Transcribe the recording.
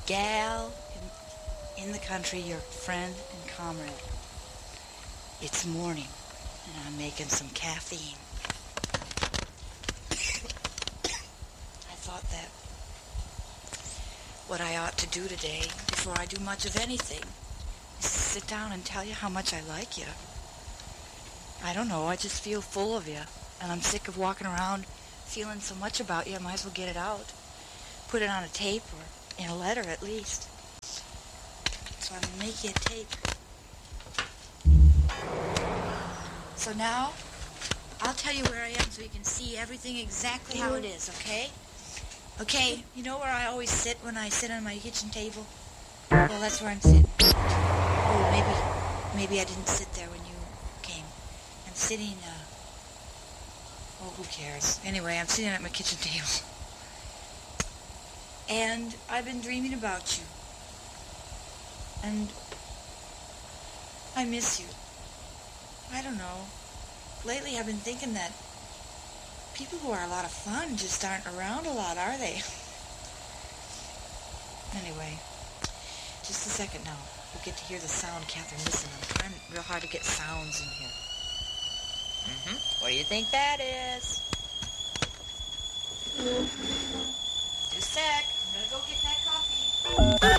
gal in the country, your friend and comrade. It's morning, and I'm making some caffeine. I thought that what I ought to do today, before I do much of anything, is sit down and tell you how much I like you. I don't know, I just feel full of you, and I'm sick of walking around feeling so much about you. I might as well get it out. Put it on a tape, or in a letter at least. So I'm going to make you a tape. So now, I'll tell you where I am so you can see everything exactly how it is, okay? Okay, you know where I always sit when I sit on my kitchen table? Well, that's where I'm sitting. Oh, maybe I didn't sit there when you came. I'm sitting, who cares? Anyway, I'm sitting at my kitchen table. And I've been dreaming about you. And I miss you. I don't know. Lately I've been thinking that people who are a lot of fun just aren't around a lot, are they? Anyway, just a second now. We'll get to hear the sound. Catherine, listen, I'm trying real hard to get sounds in here. What do you think that is? Just a sec. I'm gonna go get that coffee.